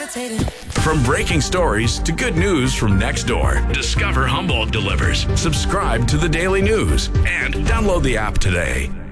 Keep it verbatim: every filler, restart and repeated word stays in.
levitating. From breaking stories to good news from next door, Discover Humboldt delivers. Subscribe to the Daily News and download the app today.